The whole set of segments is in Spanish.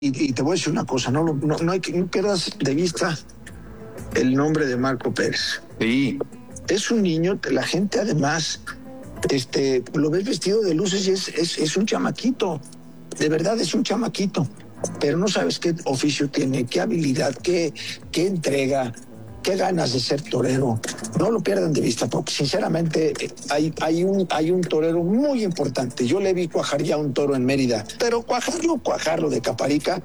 Y te voy a decir una cosa, no pierdas de vista el nombre de Marco Pérez. Sí. Es un niño, la gente además, lo ves vestido de luces y es un chamaquito. De verdad es un chamaquito. Pero no sabes qué oficio tiene, qué habilidad, qué entrega, qué ganas de ser torero. No lo pierdan de vista, porque sinceramente hay un torero muy importante. Yo le vi cuajar ya un toro en Mérida, pero cuajarlo de Caparica,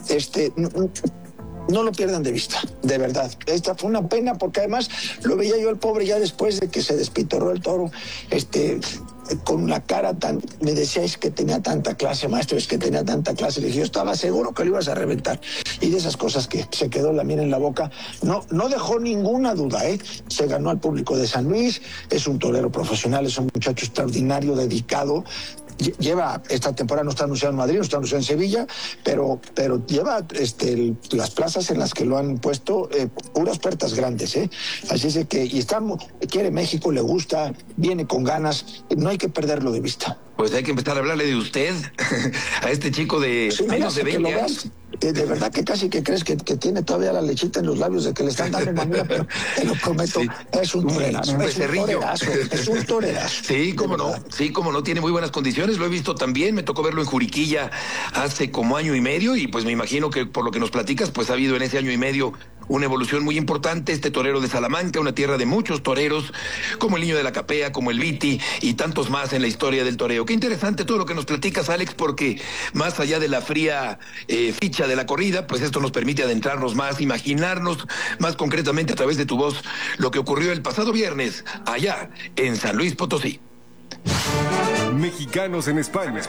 no lo pierdan de vista, de verdad. Esta fue una pena, porque además lo veía yo al pobre ya después de que se despitorró el toro, con la cara tan... Me decíais que tenía tanta clase, maestro, es que tenía tanta clase. Le dije, yo estaba seguro que lo ibas a reventar. Y de esas cosas que se quedó la miel en la boca, no dejó ninguna duda, ¿eh? Se ganó al público de San Luis, es un torero profesional, es un muchacho extraordinario, dedicado. Lleva, esta temporada no está anunciado en Madrid, no está anunciado en Sevilla, pero lleva las plazas en las que lo han puesto, puras puertas grandes, ¿eh? Así es que, quiere México, le gusta, viene con ganas, no hay que perderlo de vista. Pues hay que empezar a hablarle de usted a este chico de menos de 20 años. De verdad que casi que crees que tiene todavía la lechita en los labios de que le están dando mamila, pero te lo prometo, sí. Es un torerazo, es un torerazo. Sí, cómo no, tiene muy buenas condiciones, lo he visto también, me tocó verlo en Juriquilla hace como año y medio, y pues me imagino que por lo que nos platicas, pues ha habido en ese año y medio una evolución muy importante. Este torero de Salamanca, una tierra de muchos toreros, como el Niño de la Capea, como el Viti y tantos más en la historia del toreo. Qué interesante todo lo que nos platicas, Alex, porque más allá de la fría ficha de la corrida, pues esto nos permite adentrarnos más, imaginarnos más concretamente a través de tu voz lo que ocurrió el pasado viernes allá en San Luis Potosí. Mexicanos en España.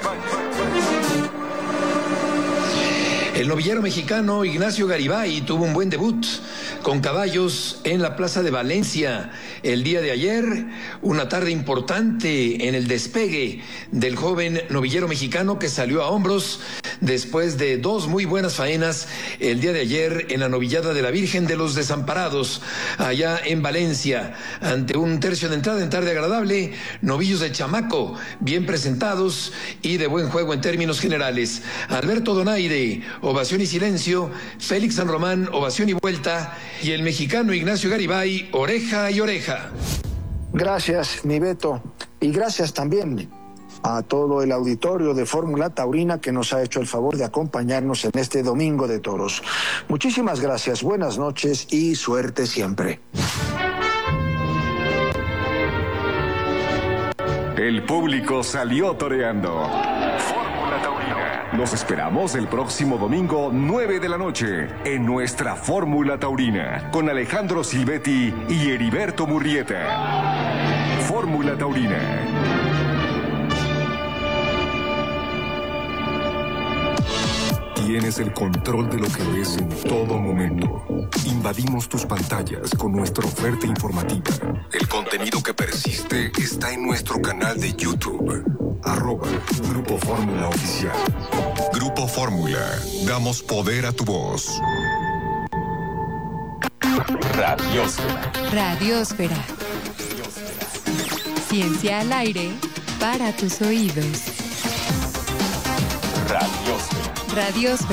El novillero mexicano Ignacio Garibay tuvo un buen debut con caballos en la Plaza de Valencia el día de ayer, una tarde importante en el despegue del joven novillero mexicano que salió a hombros después de dos muy buenas faenas el día de ayer en la novillada de la Virgen de los Desamparados allá en Valencia, ante un tercio de entrada en tarde agradable, novillos de chamaco bien presentados y de buen juego en términos generales. Alberto Donaire, ovación y silencio; Félix San Román, ovación y vuelta; y el mexicano Ignacio Garibay, oreja y oreja. Gracias, mi Beto, y gracias también a todo el auditorio de Fórmula Taurina que nos ha hecho el favor de acompañarnos en este Domingo de Toros. Muchísimas gracias, buenas noches y suerte siempre. El público salió toreando. Fórmula Taurina. Los esperamos el próximo domingo, 9 de la noche, en nuestra Fórmula Taurina, con Alejandro Silvetti y Heriberto Murrieta. Fórmula Taurina. Tienes el control de lo que ves en todo momento. Invadimos tus pantallas con nuestra oferta informativa. El contenido que persiste está en nuestro canal de YouTube. @Grupo Fórmula Oficial. Grupo Fórmula. Damos poder a tu voz. Radiósfera. Radiósfera. Ciencia al aire para tus oídos. Radiósfera. Radiósfera.